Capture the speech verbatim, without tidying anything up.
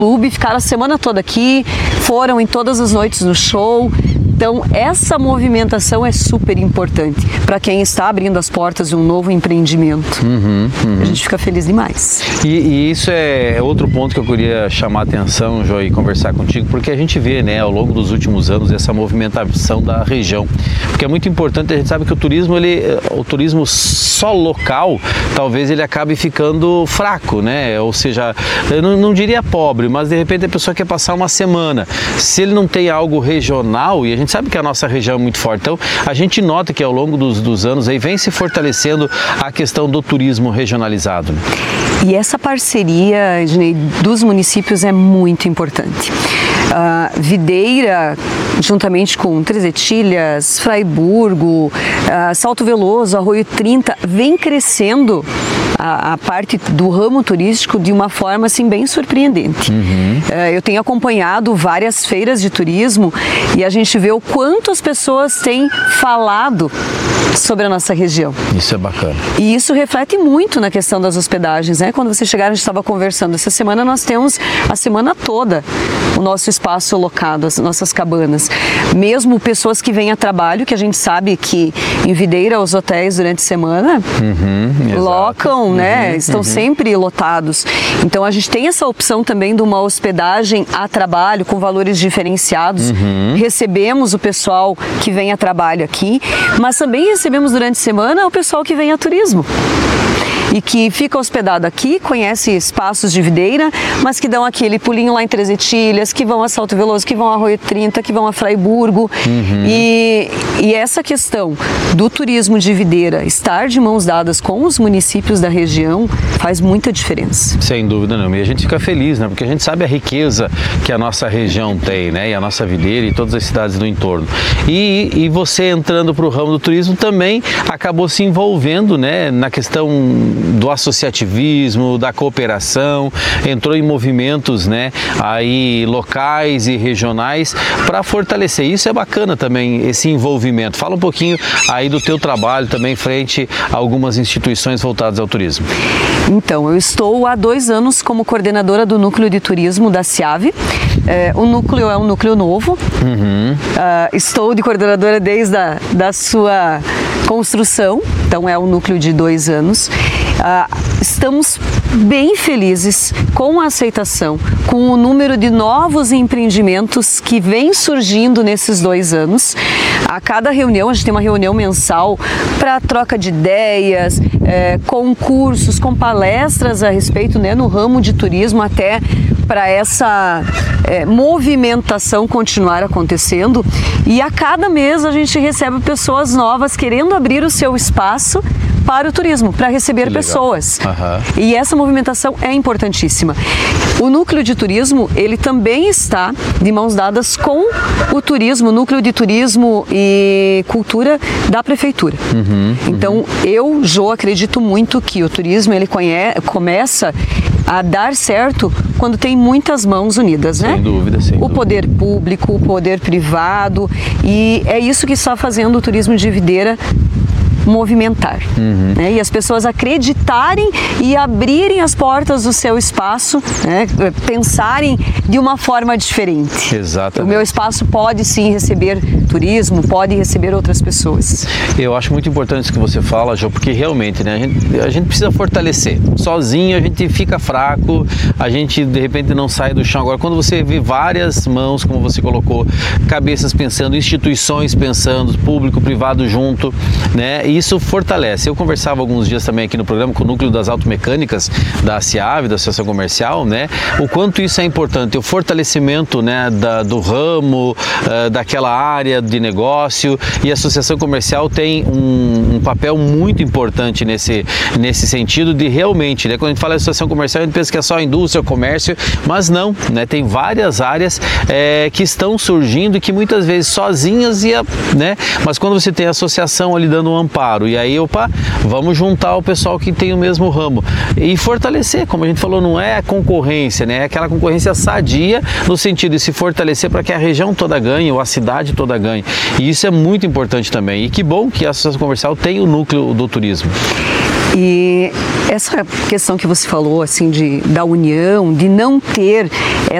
clube, ficaram a semana toda aqui, foram em todas as noites do show. Então, essa movimentação é super importante para quem está abrindo as portas de um novo empreendimento. Uhum, uhum. A gente fica feliz demais. E, e isso é outro ponto que eu queria chamar a atenção, Jô, e conversar contigo, porque a gente vê, né, ao longo dos últimos anos, essa movimentação da região. Porque é muito importante, a gente sabe que o turismo, ele, o turismo só local, talvez ele acabe ficando fraco, né? Ou seja, eu não, não diria pobre, mas de repente a pessoa quer passar uma semana. Se ele não tem algo regional, e a gente sabe que a nossa região é muito forte, então a gente nota que ao longo dos, dos anos aí vem se fortalecendo a questão do turismo regionalizado. E essa parceria, Ednei, dos municípios é muito importante. Uh, Videira, juntamente com Três Etilhas, Fraiburgo, uh, Salto Veloso, Arroio trinta, vem crescendo a, a parte do ramo turístico de uma forma assim bem surpreendente. Uhum. Uh, eu tenho acompanhado várias feiras de turismo e a gente vê o quanto as pessoas têm falado sobre a nossa região. Isso é bacana. E isso reflete muito na questão das hospedagens, né? Quando você chegar, a gente estava conversando, essa semana nós temos a semana toda o nosso espaço locado, as nossas cabanas. Mesmo pessoas que vêm a trabalho, que a gente sabe que em Videira os hotéis durante a semana uhum, locam, uhum, né? Estão uhum. sempre lotados. Então a gente tem essa opção também de uma hospedagem a trabalho com valores diferenciados. Uhum. Recebemos o pessoal que vem a trabalho aqui, mas também recebemos durante a semana o pessoal que vem a turismo. E que fica hospedado aqui, conhece espaços de Videira, mas que dão aquele pulinho lá em Três Etilhas, que vão a Salto Veloso, que vão a Arroio trinta, que vão a Fraiburgo. Uhum. E, e essa questão do turismo de Videira estar de mãos dadas com os municípios da região faz muita diferença. Sem dúvida nenhuma. E a gente fica feliz, né? Porque a gente sabe a riqueza que a nossa região tem, né? E a nossa Videira e todas as cidades do entorno. E, e você entrando para o ramo do turismo também acabou se envolvendo, né? Na questão do associativismo, da cooperação, entrou em movimentos, né, aí locais e regionais para fortalecer. Isso é bacana também, esse envolvimento. Fala um pouquinho aí do teu trabalho também frente a algumas instituições voltadas ao turismo. Então, eu estou há dois anos como coordenadora do Núcleo de Turismo da SIAVE. É, o núcleo é um núcleo novo. Uhum. Uh, estou de coordenadora desde a da sua construção, então é um núcleo de dois anos. Uh, estamos bem felizes com a aceitação, com o número de novos empreendimentos que vem surgindo nesses dois anos. A cada reunião, a gente tem uma reunião mensal para troca de ideias, é, concursos, com palestras a respeito, né, no ramo de turismo, até para essa é, movimentação continuar acontecendo. E a cada mês a gente recebe pessoas novas querendo abrir o seu espaço para o turismo, para receber pessoas. Uhum. E essa movimentação é importantíssima. O núcleo de turismo, ele também está de mãos dadas com o turismo, o núcleo de turismo e cultura da prefeitura. Uhum, então, uhum. eu, Jô, acredito muito que o turismo, ele conhe- começa a dar certo quando tem muitas mãos unidas, né? Sem dúvida, sem O dúvida. poder público, o poder privado, e é isso que está fazendo o turismo de Videira movimentar, uhum. né? E as pessoas acreditarem e abrirem as portas do seu espaço, né? Pensarem de uma forma diferente. Exatamente. O meu espaço pode sim receber turismo, pode receber outras pessoas. Eu acho muito importante isso que você fala, Jô, porque realmente, né, a gente, a gente precisa fortalecer. Sozinho a gente fica fraco, a gente de repente não sai do chão. Agora, quando você vê várias mãos, como você colocou, cabeças pensando, instituições pensando, público, privado junto, né? Isso fortalece. Eu conversava alguns dias também aqui no programa com o Núcleo das Automecânicas da SIAVE, da Associação Comercial, né? O quanto isso é importante, o fortalecimento, né, da, do ramo, uh, daquela área de negócio, e a Associação Comercial tem um, um papel muito importante nesse, nesse sentido de realmente, né? Quando a gente fala de Associação Comercial, a gente pensa que é só indústria, comércio, mas não, né? Tem várias áreas é, que estão surgindo e que muitas vezes sozinhas ia, né? Mas quando você tem a associação ali dando um amparo, e aí, opa, vamos juntar o pessoal que tem o mesmo ramo e fortalecer, como a gente falou, não é a concorrência, né? É aquela concorrência sadia no sentido de se fortalecer para que a região toda ganhe ou a cidade toda ganhe. E isso é muito importante também. E que bom que a Associação Comercial tem o núcleo do turismo. E essa questão que você falou, assim, de, da união, de não ter